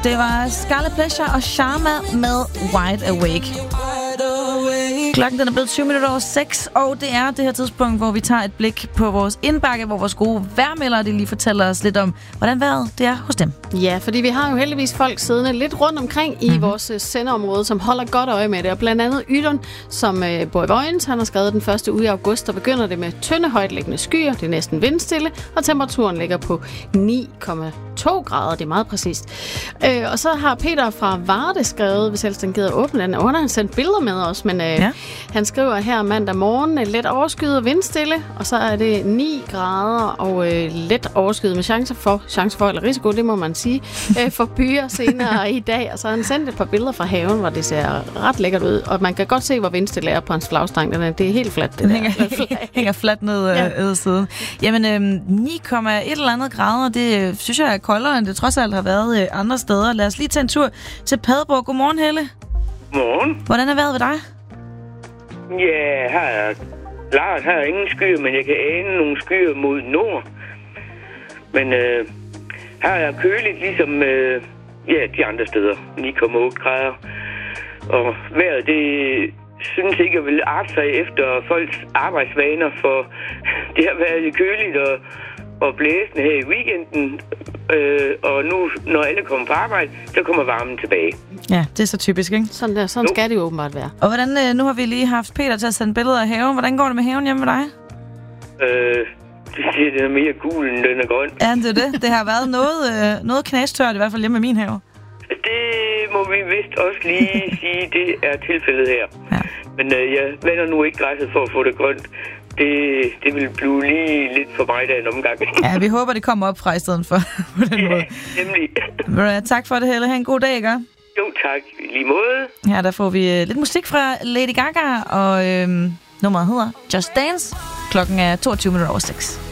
Det var Scarlet Pleasure og Sharma med Wide Awake. Klokken den er blevet 6:20, og det er det her tidspunkt, hvor vi tager et blik på vores indbakke, hvor vores gode vejrmeldere lige fortæller os lidt om, hvordan vejret det er hos dem. Ja, fordi vi har jo heldigvis folk siddende lidt rundt omkring i vores sendeområde, som holder godt øje med det. Og blandt andet Ydun, som bor i Vojens, han har skrevet den første uge i august, der begynder det med tynde højtliggende skyer. Det er næsten vindstille, og temperaturen ligger på 9,2 grader. Det er meget præcist. Og så har Peter fra Varde skrevet, hvis ellers den gider åbne den, og han har sendt billeder med os, men han skriver her mandag morgen, let overskyet og vindstille, og så er det 9 grader og let overskyet med chance for eller risiko, det må man sige, for byer senere i dag. Og så har han sendt et par billeder fra haven, hvor det ser ret lækkert ud, og man kan godt se, hvor vindstille er på hans flagstang. Det er helt fladt. Den hænger fladt ned ad siden. Jamen, 9,1 eller andet grader, det synes jeg er koldere, end det trods alt har været andre steder. Lad os lige tage en tur til Padborg. Godmorgen, Helle. Godmorgen. Hvordan er vejret ved dig? Ja, her er klart. Her er ingen skyer, men jeg kan ane nogle skyer mod nord. Men her er køligt, ligesom de andre steder. 9,8 grader. Og vejret, det synes ikke, jeg vil arte sig efter folks arbejdsvaner, for det har været køligt og blæsende her i weekenden. Og nu, når alle kommer på arbejde, så kommer varmen tilbage. Ja, det er så typisk, ikke? Sådan skal det jo åbenbart være. Og hvordan, nu har vi lige haft Peter til at sende billeder af haven. Hvordan går det med haven hjemme med dig? Det er mere gul, end den er grøn. Ja, det er det. Det har været noget knastørt, i hvert fald hjemme med min have. Det må vi vist også lige sige, det er tilfældet her. Ja. Men jeg vender nu ikke græsset for at få det grønt. Det vil blive lige lidt for mig der en omgang. Ja, vi håber, det kommer op fra i stedet for på den måde. Nemlig. Tak for det, Helle. Ha' en god dag, ikke? Jo, tak. I lige måde. Her der får vi lidt musik fra Lady Gaga, og nummeret hedder Just Dance. Klokken er 6:22.